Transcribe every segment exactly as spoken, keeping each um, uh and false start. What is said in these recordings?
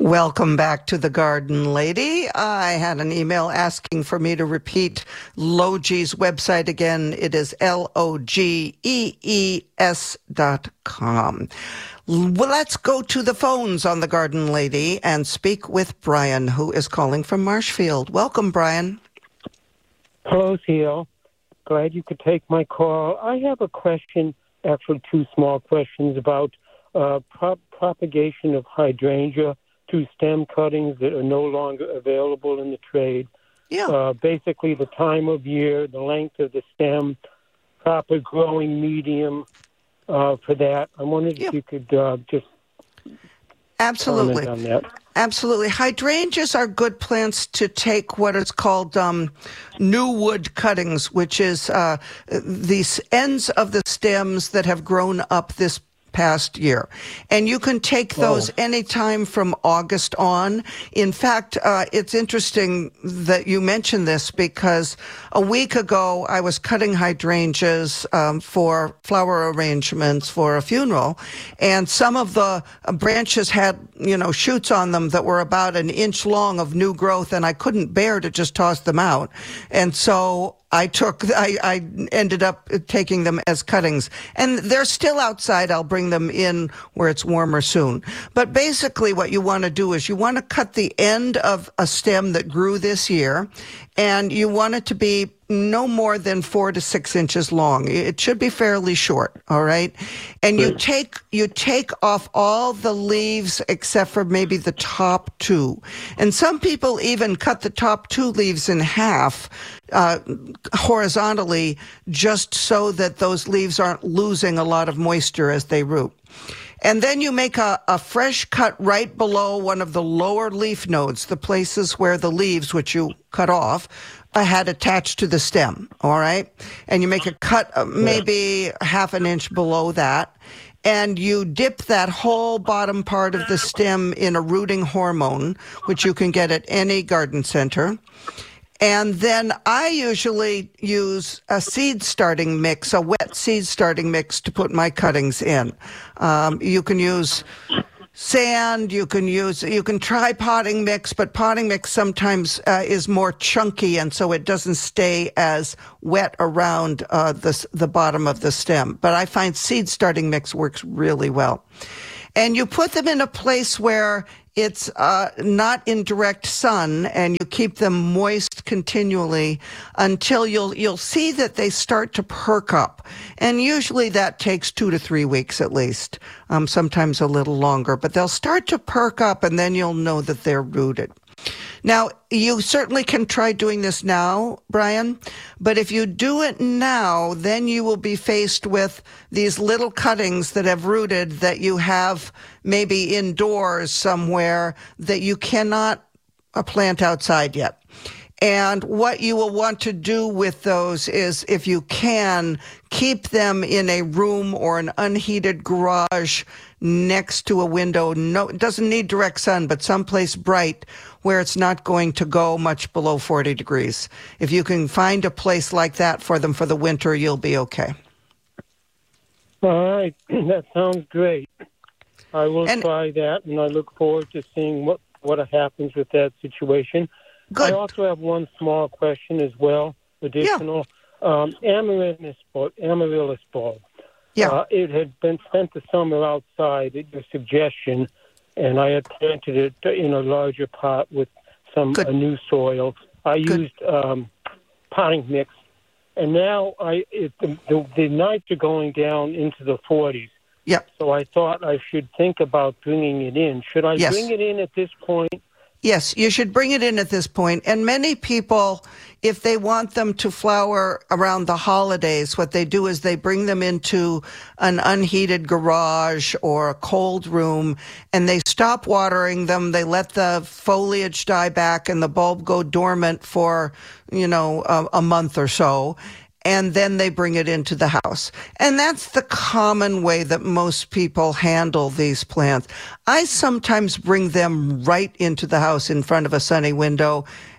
Welcome back to the Garden Lady. I had an email asking for me to repeat Logee's website again. It is L O G E E S dot com. Well, let's go to the phones on the Garden Lady and speak with Brian, who is calling from Marshfield. Welcome, Brian. Hello, Theo. Glad you could take my call. I have a question, actually two small questions about uh, prop- propagation of hydrangea to stem cuttings that are no longer available in the trade. Yeah. Uh, basically, the time of year, the length of the stem, proper growing medium uh, for that. I wondered yeah. if you could uh, just Absolutely. comment on that. Absolutely. Hydrangeas are good plants to take what is called um, new wood cuttings, which is uh, these ends of the stems that have grown up this past year. And you can take those oh. anytime from August on. In fact, uh, it's interesting that you mentioned this because a week ago I was cutting hydrangeas um, for flower arrangements for a funeral, and some of the branches had, you know, shoots on them that were about an inch long of new growth, and I couldn't bear to just toss them out. And so I took, I, I ended up taking them as cuttings, and they're still outside. I'll bring them in where it's warmer soon. But basically what you want to do is you want to cut the end of a stem that grew this year, and you want it to be no more than four to six inches long. It should be fairly short, all right? And you take you take off all the leaves except for maybe the top two. And some people even cut the top two leaves in half uh, horizontally just so that those leaves aren't losing a lot of moisture as they root. And then you make a, a fresh cut right below one of the lower leaf nodes, the places where the leaves, which you cut off, I had attached to the stem, all right? And you make a cut uh, maybe half an inch below that, and you dip that whole bottom part of the stem in a rooting hormone, which you can get at any garden center. And then I usually use a seed starting mix, a wet seed starting mix to put my cuttings in. Um, you can use sand, you can use, you can try potting mix, but potting mix sometimes uh, is more chunky, and so it doesn't stay as wet around uh, the, the bottom of the stem. But I find seed starting mix works really well. And you put them in a place where it's uh, not in direct sun, and you keep them moist continually until you'll you'll see that they start to perk up. And usually that takes two to three weeks at least, um, sometimes a little longer. But they'll start to perk up, and then you'll know that they're rooted. Now, you certainly can try doing this now, Brian, but if you do it now, then you will be faced with these little cuttings that have rooted that you have maybe indoors somewhere that you cannot uh, plant outside yet. And what you will want to do with those is, if you can, keep them in a room or an unheated garage next to a window. No, it doesn't need direct sun, but someplace bright where it's not going to go much below forty degrees. If you can find a place like that for them for the winter, you'll be okay. All right. That sounds great. I will and, try that, and I look forward to seeing what, what happens with that situation. Good. I also have one small question as well, additional. Yeah. Um, amaryllis bulb. Amaryllis bulb. Yeah. Uh, it had been spent the summer outside at your suggestion, and I had planted it in a larger pot with some uh, new soil. I Good. used um, potting mix, and now I it, the, the, the nights are going down into the forties. Yep. So I thought I should think about bringing it in. Should I yes. bring it in at this point? Yes, you should bring it in at this point. And many people, if they want them to flower around the holidays, what they do is they bring them into an unheated garage or a cold room, and they stop watering them. They let the foliage die back and the bulb go dormant for, you know, a, a month or so. And then they bring it into the house. And that's the common way that most people handle these plants. I sometimes bring them right into the house in front of a sunny window,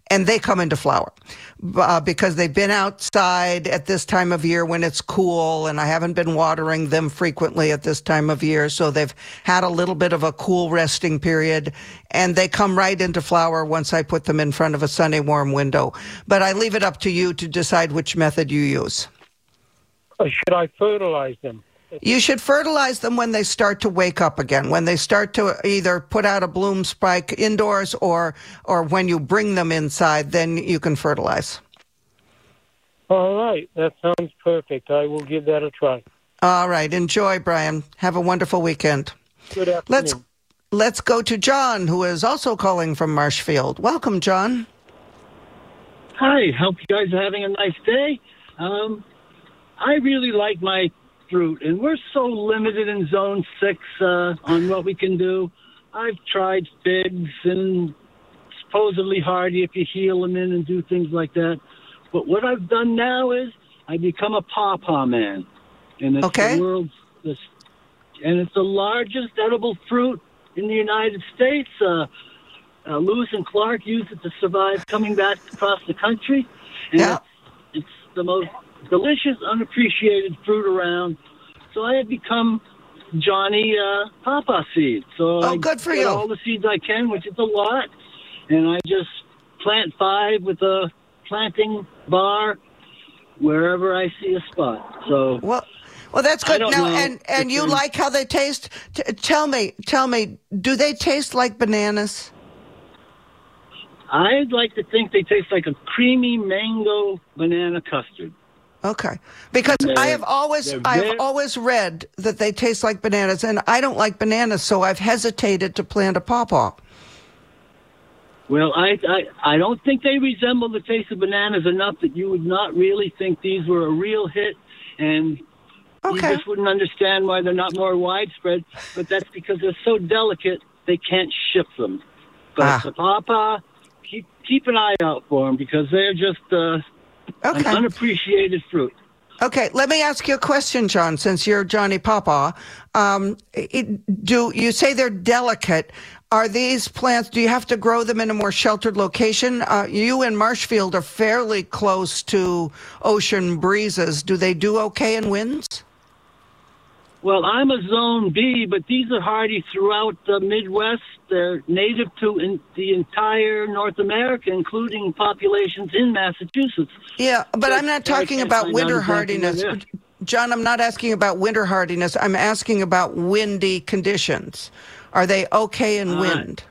and they come into flower uh, because they've been outside at this time of year when it's cool, and I haven't been watering them frequently at this time of year, so they've had a little bit of a cool resting period, and they come right into flower once I put them in front of a sunny, warm window. But I leave it up to you to decide which method you use. Or should I fertilize them? You should fertilize them when they start to wake up again, when they start to either put out a bloom spike indoors or or when you bring them inside, then you can fertilize. All right. That sounds perfect. I will give that a try. All right. Enjoy, Brian. Have a wonderful weekend. Good afternoon. Let's, let's go to John, who is also calling from Marshfield. Welcome, John. Hi. Hope you guys are having a nice day. Um, I really like my fruit, and we're so limited in Zone six uh, on what we can do. I've tried figs and supposedly hardy if you heal them in and do things like that. But what I've done now is I become a pawpaw man. And it's Okay. the world's, and it's the largest edible fruit in the United States. Uh, uh, Lewis and Clark used it to survive coming back across the country. And Yeah. it's, it's the most delicious, unappreciated fruit around. So I have become Johnny uh, Pawpaw Seed. So Oh, I good for get you. all the seeds I can, which is a lot, and I just plant five with a planting bar wherever I see a spot. So Well, well, that's I good. don't Now, know and and if you there's- like how they taste? T- tell me, tell me, do they taste like bananas? I'd like to think they taste like a creamy mango banana custard. Okay, because They're- I have always they're I've very- always read that they taste like bananas, and I don't like bananas, so I've hesitated to plant a pawpaw. Well, I, I I don't think they resemble the taste of bananas enough that you would not really think these were a real hit, and Okay. you just wouldn't understand why they're not more widespread. But that's because they're so delicate they can't ship them. But Ah. the pawpaw, keep keep an eye out for them because they're just uh, an Okay. unappreciated fruit. Okay, let me ask you a question, John, since you're Johnny Pawpaw. Um, it, do you say they're delicate? Are these plants, do you have to grow them in a more sheltered location? Uh, you and Marshfield are fairly close to ocean breezes. Do they do okay in winds? Well, I'm a Zone B, but these are hardy throughout the Midwest. They're native to in the entire North America, including populations in Massachusetts. Yeah, but So I'm not I talking can't about find winter out exactly hardiness. where they're- John, I'm not asking about winter hardiness. I'm asking about windy conditions. Are they okay in Uh, wind?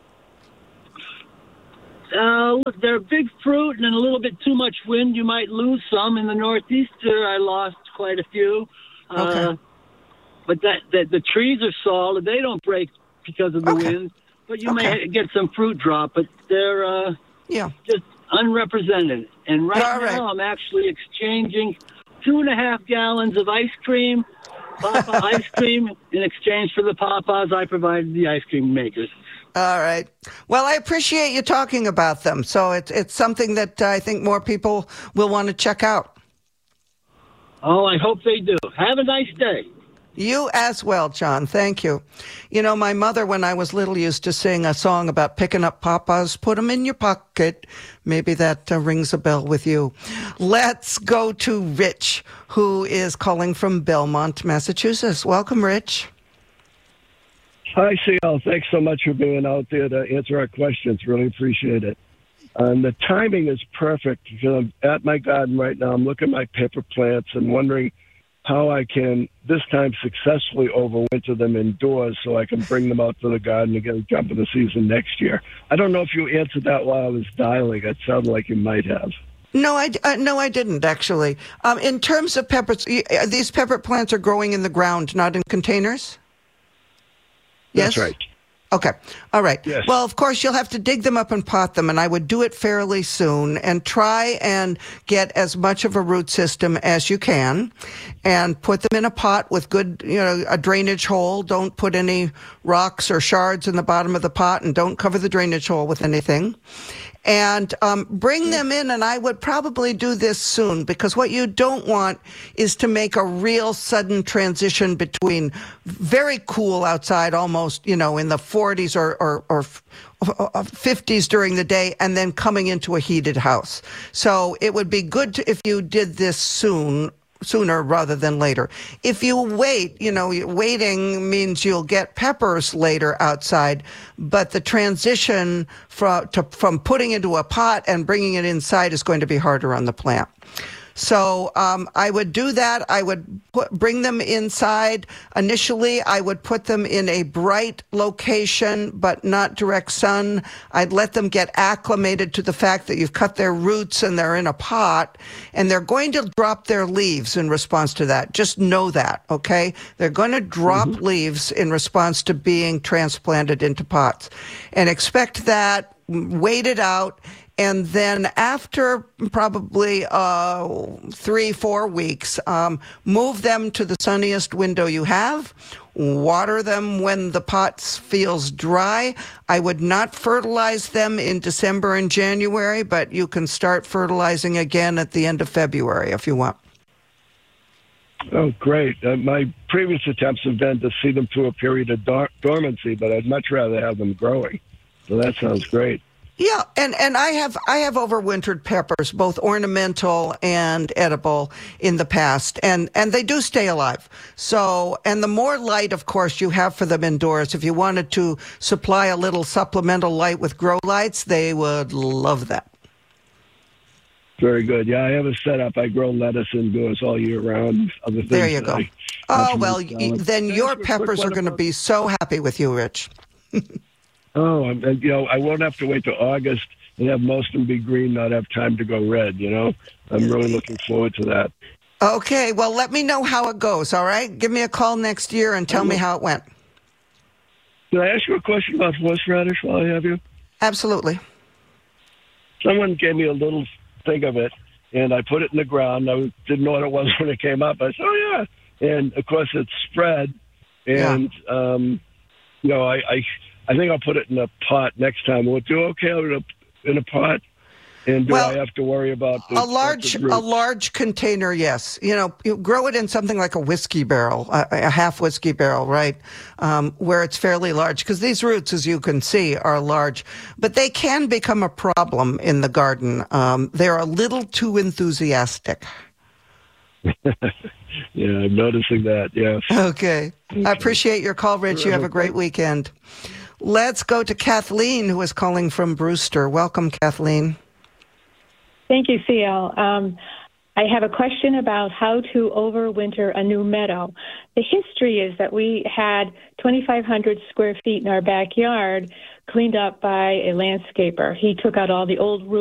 Uh, look, they're a big fruit, and in a little bit too much wind, you might lose some. In the Northeast, uh, I lost quite a few. Uh, Okay. But that, that the trees are solid; they don't break because of the Okay. wind. But you Okay. may get some fruit drop, but they're uh, Yeah. just unrepresented. And right All right. now, I'm actually exchanging two and a half gallons of ice cream, Papa ice cream, in exchange for the Papas I provided the ice cream makers. All right. Well, I appreciate you talking about them. So it's it's something that I think more people will want to check out. Oh, I hope they do. Have a nice day. You as well, John. Thank you. You know, my mother, when I was little, used to sing a song about picking up papas, put them in your pocket. Maybe that uh, rings a bell with you. Let's go to Rich, who is calling from Belmont, Massachusetts. Welcome, Rich. Hi, C L. Thanks so much for being out there to answer our questions. Really appreciate it. And the timing is perfect because I'm at my garden right now. I'm looking at my pepper plants and wondering how I can this time successfully overwinter them indoors so I can bring them out to the garden and get a jump of the season next year. I don't know if you answered that while I was dialing. It sounded like you might have. No, I uh, no, I didn't actually. Um, in terms of peppers, y- uh, these pepper plants are growing in the ground, not in containers. Yes? That's right. Okay. All right. Yes. Well, of course, you'll have to dig them up and pot them, and I would do it fairly soon and try and get as much of a root system as you can and put them in a pot with good, you know, a drainage hole. Don't put any rocks or shards in the bottom of the pot and don't cover the drainage hole with anything. and um, bring them in. And I would probably do this soon, because what you don't want is to make a real sudden transition between very cool outside, almost, you know, in the forties or, or, or fifties during the day, and then coming into a heated house. So it would be good to, if you did this soon, sooner rather than later. If you wait, you know, waiting means you'll get peppers later outside, but the transition from, to, from putting into a pot and bringing it inside is going to be harder on the plant. So um, I would do that. I would put, bring them inside. Initially, I would put them in a bright location, but not direct sun. I'd let them get acclimated to the fact that you've cut their roots and they're in a pot, and they're going to drop their leaves in response to that. Just know that, okay? They're going to drop mm-hmm. leaves in response to being transplanted into pots. And expect that, wait it out. And then after probably uh, three, four weeks, um, move them to the sunniest window you have. Water them when the pot feels dry. I would not fertilize them in December and January, but you can start fertilizing again at the end of February if you want. Oh, great. Uh, my previous attempts have been to see them through a period of dor- dormancy, but I'd much rather have them growing. So that sounds great. Yeah, and, and I have I have overwintered peppers, both ornamental and edible, in the past, and, and they do stay alive. So, and the more light, of course, you have for them indoors, if you wanted to supply a little supplemental light with grow lights, they would love that. Very good. Yeah, I have a setup. I grow lettuce indoors all year round. Other things there you go. I, oh, well, y- then Thanks your peppers are going to be so happy with you, Rich. Oh, and, and, you know, I won't have to wait till August and have most of them be green, not have time to go red, you know? I'm really looking forward to that. Okay, well, let me know how it goes, all right? Give me a call next year and tell me how it went. Can I ask you a question about horseradish while I have you? Absolutely. Someone gave me a little thing of it, and I put it in the ground. I didn't know what it was when it came up. I said, oh, yeah. And, of course, it's spread. And, yeah. um, you know, I... I I think I'll put it in a pot next time. Will it do okay in a, in a pot? And do well, I have to worry about the, a large the a large container? Yes, you know, you grow it in something like a whiskey barrel, a, a half whiskey barrel, right, um, where it's fairly large. Because these roots, as you can see, are large, but they can become a problem in the garden. Um, they're a little too enthusiastic. Yeah, I'm noticing that. Yes. Okay, okay. I appreciate your call, Rich. You have a great weekend. Let's go to Kathleen, who is calling from Brewster. Welcome, Kathleen. Thank you, C L. Um, I have a question about how to overwinter a new meadow. The history is that we had twenty-five hundred square feet in our backyard cleaned up by a landscaper. He took out all the old roots